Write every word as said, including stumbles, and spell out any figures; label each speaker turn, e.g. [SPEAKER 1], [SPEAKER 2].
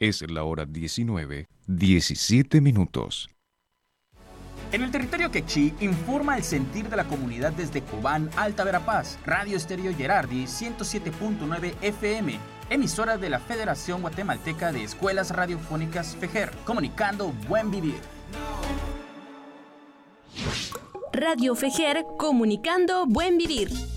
[SPEAKER 1] Es la hora diecinueve, diecisiete minutos.
[SPEAKER 2] En el territorio quechí informa el sentir de la comunidad desde Cobán, Alta Verapaz, Radio Estéreo Gerardi ciento siete punto nueve F M, emisora de la Federación Guatemalteca de Escuelas Radiofónicas FEGER, comunicando buen vivir.
[SPEAKER 3] Radio FEGER, comunicando buen vivir.